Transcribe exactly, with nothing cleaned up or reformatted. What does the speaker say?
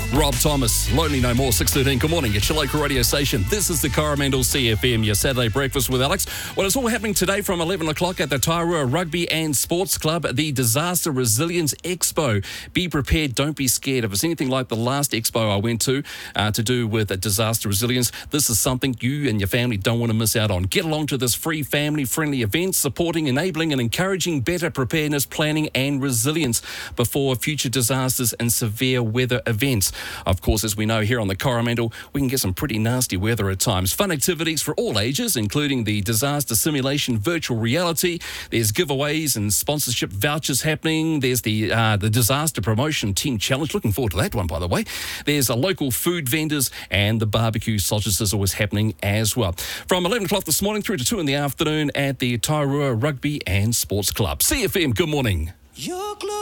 Rob Thomas, Lonely No More, six thirteen. Good morning, it's your local radio station. This is the Coromandel C F M, your Saturday breakfast with Alex. Well, it's all happening today from eleven o'clock at the Tairua Rugby and Sports Club, the Disaster Resilience Expo. Be prepared, don't be scared. If it's anything like the last expo I went to, uh, to do with uh, disaster resilience, this is something you and your family don't want to miss out on. Get along to this free family-friendly event, supporting, enabling and encouraging better preparedness, planning and resilience before future disasters and severe weather events. Of course, as we know here on the Coromandel, we can get some pretty nasty weather at times. Fun activities for all ages, including the disaster simulation virtual reality. There's giveaways and sponsorship vouchers happening. There's the uh, the disaster promotion team challenge. Looking forward to that one, by the way. There's a local food vendors and the barbecue sausage sizzle is happening as well. From eleven o'clock this morning through to two in the afternoon at the Tairua Rugby and Sports Club. C F M, good morning.